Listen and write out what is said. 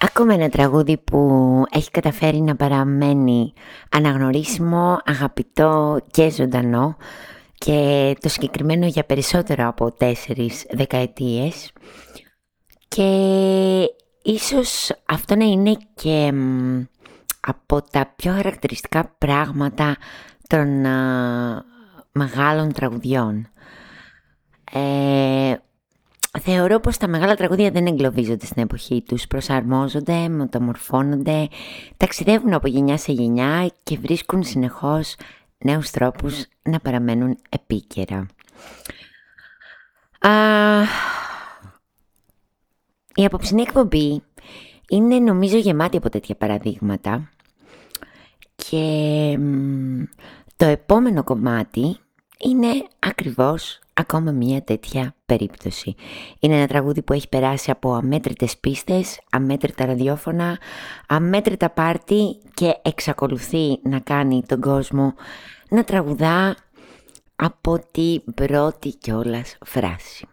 Ακόμα ένα τραγούδι που έχει καταφέρει να παραμένει αναγνωρίσιμο, αγαπητό και ζωντανό, και το συγκεκριμένο για περισσότερο από 4 δεκαετίες, και ίσως αυτό να είναι και από τα πιο χαρακτηριστικά πράγματα των μεγάλων τραγουδιών. Θεωρώ πως τα μεγάλα τραγούδια δεν εγκλωβίζονται στην εποχή τους, προσαρμόζονται, μεταμορφώνονται, ταξιδεύουν από γενιά σε γενιά και βρίσκουν συνεχώς νέους τρόπους να παραμένουν επίκαιρα. Η απόψινή εκπομπή είναι, νομίζω, γεμάτη από τέτοια παραδείγματα, και το επόμενο κομμάτι είναι ακριβώς ακόμα μία τέτοια περίπτωση. Είναι ένα τραγούδι που έχει περάσει από αμέτρητες πίστες, αμέτρητα ραδιόφωνα, αμέτρητα πάρτι και εξακολουθεί να κάνει τον κόσμο να τραγουδά από την πρώτη κιόλας φράση.